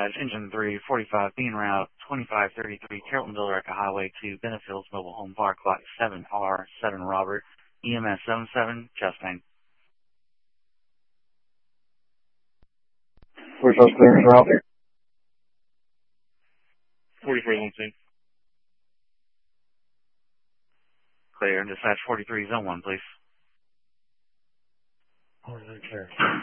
Dispatch, Engine 3, 45, being route 2533, Carrolltonville, Echo Highway to Benefields Mobile Home Park, Lot 7R7 Robert, EMS 77, Chastain. Where's those clearance route? 4312. Clear. Dispatch 43, Zone 1, please. Clear.